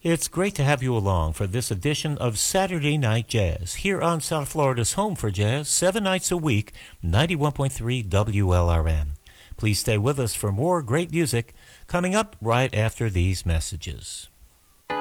It's great to have you along for this edition of Saturday Night Jazz here on South Florida's home for jazz, 7 nights a week, 91.3 WLRN. Please stay with us for more great music coming up right after these messages.